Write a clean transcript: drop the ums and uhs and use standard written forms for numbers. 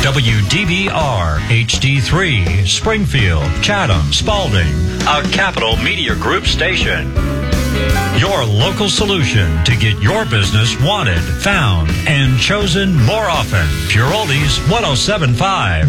WDBR HD3, Springfield, Chatham, Spalding, a Capital Media Group station. Your local solution to get your business wanted, found, and chosen more often. Pure Oldies 107.5.